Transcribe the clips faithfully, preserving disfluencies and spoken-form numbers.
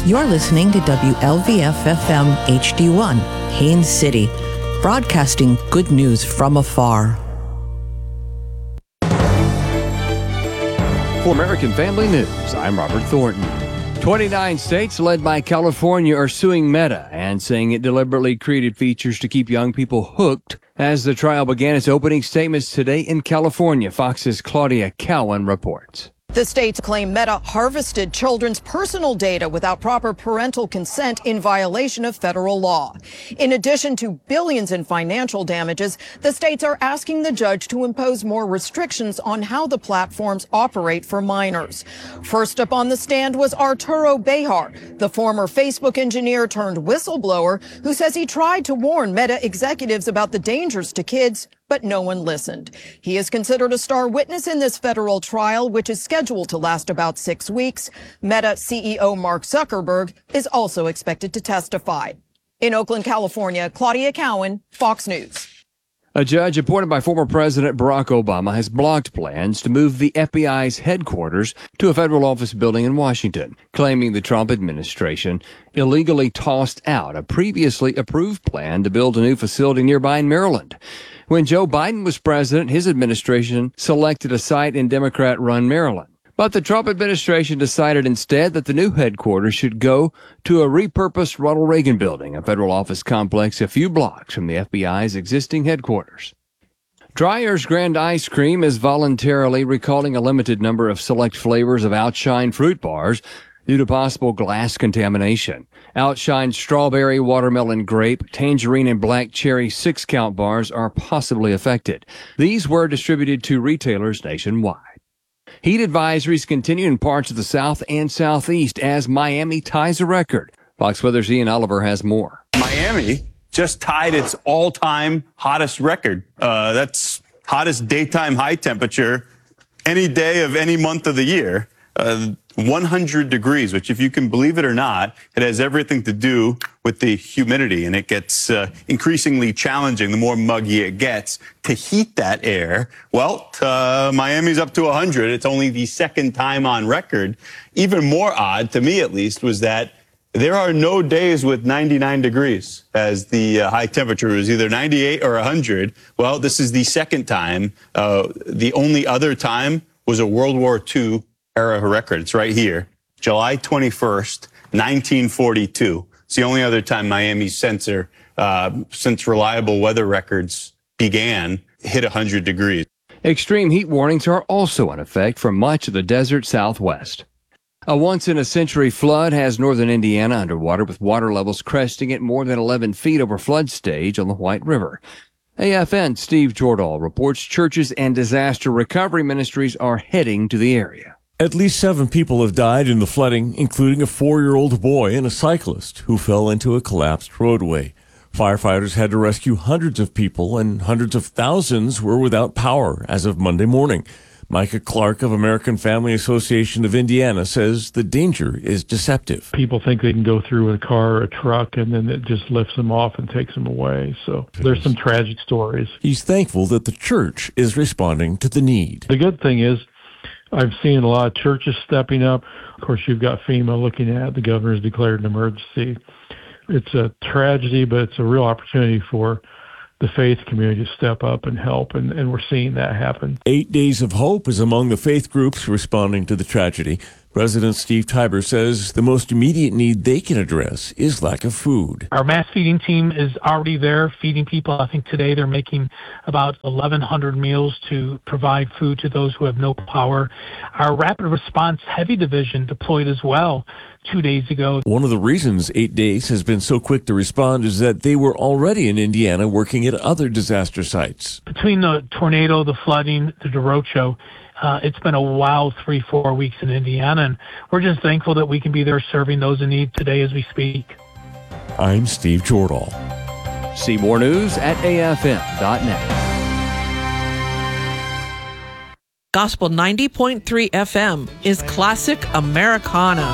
You're listening to W L V F F M H D one, Haines City, broadcasting good news from afar. For American Family News, I'm Robert Thornton. twenty-nine states, led by California, are suing Meta and saying it deliberately created features to keep young people hooked. As the trial began its opening statements today in California, Fox's Claudia Cowan reports. The states claim Meta harvested children's personal data without proper parental consent in violation of federal law. In addition to billions in financial damages, the states are asking the judge to impose more restrictions on how the platforms operate for minors. First up on the stand was Arturo Bejar, the former Facebook engineer turned whistleblower who says he tried to warn Meta executives about the dangers to kids, but no one listened. He is considered a star witness in this federal trial, which is scheduled to last about six weeks. Meta C E O Mark Zuckerberg is also expected to testify. In Oakland, California, Claudia Cowan, Fox News. A judge appointed by former President Barack Obama has blocked plans to move the F B I's headquarters to a federal office building in Washington, claiming the Trump administration illegally tossed out a previously approved plan to build a new facility nearby in Maryland. When Joe Biden was president, his administration selected a site in Democrat-run Maryland. But the Trump administration decided instead that the new headquarters should go to a repurposed Ronald Reagan building, a federal office complex a few blocks from the F B I's existing headquarters. Dreyer's Grand Ice Cream is voluntarily recalling a limited number of select flavors of Outshine fruit bars due to possible glass contamination. Outshine strawberry, watermelon, grape, tangerine, and black cherry six-count bars are possibly affected. These were distributed to retailers nationwide. Heat advisories continue in parts of the South and Southeast as Miami ties a record. Fox Weather's Ian Oliver has more. Miami just tied its all-time hottest record. Uh, that's hottest daytime high temperature any day of any month of the year. Uh, one hundred degrees, which, if you can believe it or not, it has everything to do with the humidity, and it gets uh, increasingly challenging the more muggy it gets to heat that air. Well, uh, Miami's up to one hundred. It's only the second time on record. Even more odd, to me at least, was that there are no days with ninety-nine degrees as the uh, high temperature is either ninety-eight or one hundred. Well, this is the second time. Uh, the only other time was a World War Two era record. It's right here, July twenty-first, nineteen forty-two. It's the only other time Miami's sensor, uh, since reliable weather records began, hit one hundred degrees. Extreme heat warnings are also in effect for much of the desert Southwest. A once-in-a-century flood has northern Indiana underwater, with water levels cresting at more than eleven feet over flood stage on the White River. A F N's Steve Jordahl reports churches and disaster recovery ministries are heading to the area. At least seven people have died in the flooding, including a four-year-old boy and a cyclist who fell into a collapsed roadway. Firefighters had to rescue hundreds of people, and hundreds of thousands were without power as of Monday morning. Micah Clark of American Family Association of Indiana says the danger is deceptive. People think they can go through a car or a truck, and then it just lifts them off and takes them away. So there's some tragic stories. He's thankful that the church is responding to the need. The good thing is, I've seen a lot of churches stepping up. Of course, you've got FEMA looking at it. The governor's declared an emergency. It's a tragedy, but it's a real opportunity for the faith community to step up and help, and, and we're seeing that happen. Eight Days of Hope is among the faith groups responding to the tragedy. President Steve Tiber says the most immediate need they can address is lack of food. Our mass feeding team is already there feeding people. I think today they're making about eleven hundred meals to provide food to those who have no power. Our rapid response heavy division deployed as well two days ago. One of the reasons Eight Days has been so quick to respond is that they were already in Indiana working at other disaster sites. Between the tornado, the flooding, the derecho, Uh, it's been a wild three, four weeks in Indiana, and we're just thankful that we can be there serving those in need today as we speak. I'm Steve Jordahl. See more news at A F M dot net. Gospel ninety point three F M is classic Americana.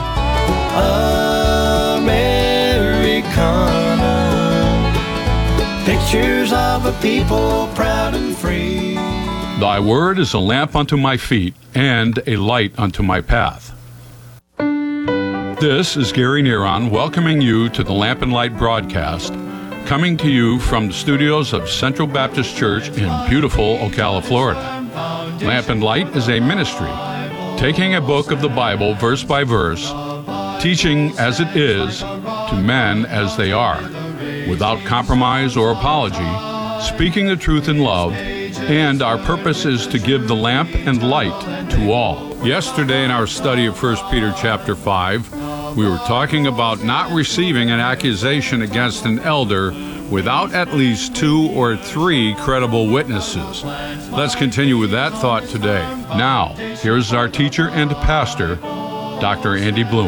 Americana. Pictures of a people proud and free. Thy word is a lamp unto my feet and a light unto my path. This is Gary Neron welcoming you to the Lamp and Light broadcast, coming to you from the studios of Central Baptist Church in beautiful Ocala, Florida. Lamp and Light is a ministry, taking a book of the Bible verse by verse, teaching as it is to men as they are, without compromise or apology, speaking the truth in love, and our purpose is to give the lamp and light to all. Yesterday in our study of First Peter chapter five, we were talking about not receiving an accusation against an elder without at least two or three credible witnesses. Let's continue with that thought today. Now, here's our teacher and pastor, Doctor Andy Bloom.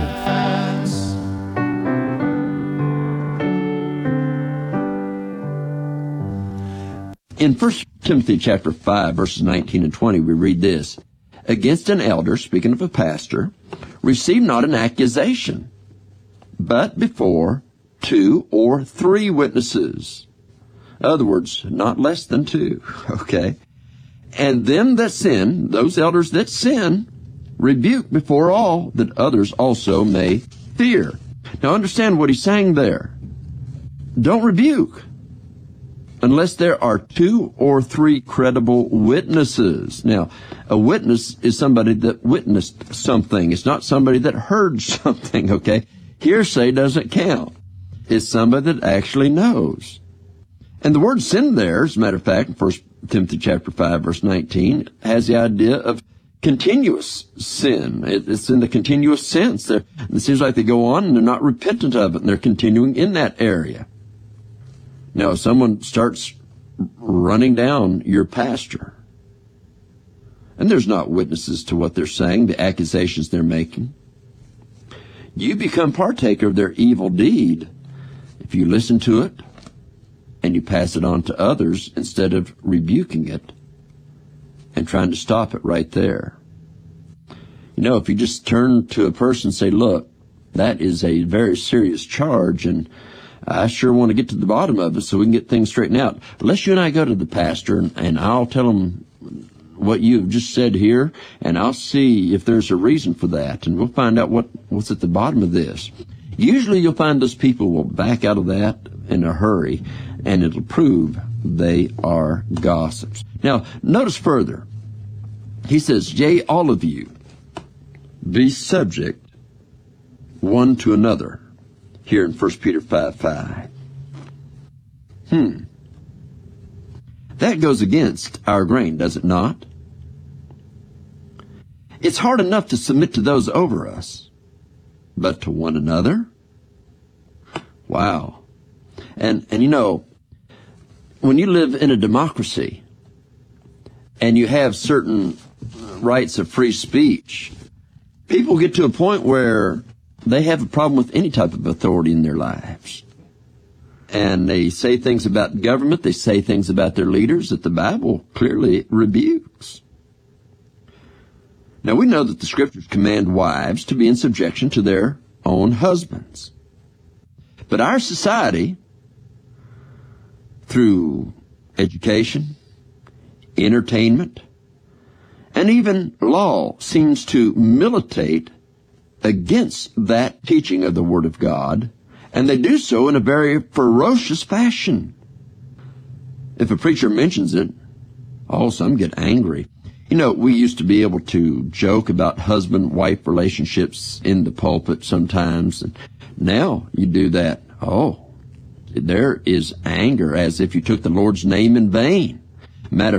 In First Timothy chapter five, verses nineteen and twenty, we read this: against an elder, speaking of a pastor, receive not an accusation, but before two or three witnesses. In other words, not less than two, okay? And them that sin, those elders that sin, rebuke before all, that others also may fear. Now understand what he's saying there. Don't rebuke unless there are two or three credible witnesses. Now, a witness is somebody that witnessed something. It's not somebody that heard something, okay? Hearsay doesn't count. It's somebody that actually knows. And the word sin there, as a matter of fact, in First Timothy chapter five, verse nineteen, has the idea of continuous sin. It's in the continuous sense. They're, it seems like they go on and they're not repentant of it, and they're continuing in that area. Now, if someone starts running down your pastor, and there's not witnesses to what they're saying, the accusations they're making, you become partaker of their evil deed if you listen to it and you pass it on to others instead of rebuking it and trying to stop it right there. You know, if you just turn to a person and say, look, that is a very serious charge, and I sure want to get to the bottom of it so we can get things straightened out. Unless you and I go to the pastor and, and I'll tell him what you've just said here, and I'll see if there's a reason for that, and we'll find out what, what's at the bottom of this. Usually you'll find those people will back out of that in a hurry, and it'll prove they are gossips. Now, notice further. He says, yea, all of you, be subject one to another. Here in First Peter five five. Hmm. That goes against our grain, does it not? It's hard enough to submit to those over us, but to one another? Wow. And, and you know, when you live in a democracy and you have certain rights of free speech, people get to a point where they have a problem with any type of authority in their lives. And they say things about government, they say things about their leaders that the Bible clearly rebukes. Now, we know that the Scriptures command wives to be in subjection to their own husbands. But our society, through education, entertainment, and even law, seems to militate against that teaching of the Word of God, and they do so in a very ferocious fashion. If a preacher mentions it, oh, some get angry. You know, we used to be able to joke about husband-wife relationships in the pulpit sometimes, and now you do that. Oh, there is anger as if you took the Lord's name in vain. Matter